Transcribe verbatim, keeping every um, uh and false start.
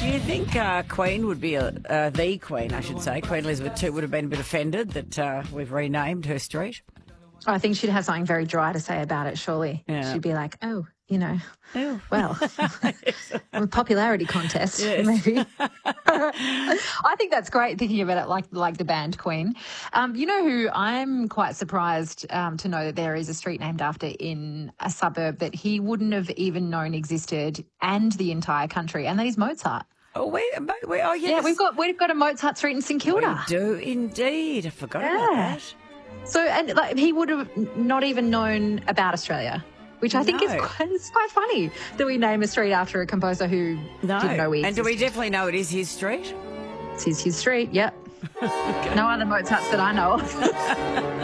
Do you think uh, Queen would be, a, uh, the Queen, I should say, Queen Elizabeth the Second would have been a bit offended that uh, we've renamed her street? I think she'd have something very dry to say about it, surely. Yeah. She'd be like, oh, you know, Ew. well, a popularity contest, Yes. maybe. I think that's great, thinking about it like like the band Queen. Um, you know who I'm quite surprised um, to know that there is a street named after in a suburb that he wouldn't have even known existed, and the entire country, and that is Mozart. Oh, we, we, oh, yes. Yeah, we've got we've got a Mozart Street in St Kilda. We do indeed. I forgot about Yeah. that. So, and like, he would have not even known about Australia, which I think is No. quite, it's quite funny that we name a street after a composer who No. didn't know we And do existed. we definitely know it is his street? It's his, his street, yep. No other Mozarts that I know of.